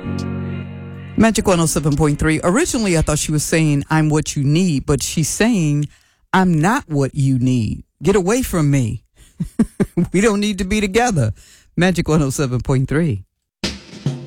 Magic 107.3. Originally, I thought she was saying, I'm what you need, but she's saying, I'm not what you need. Get away from me. We don't need to be together. Magic 107.3.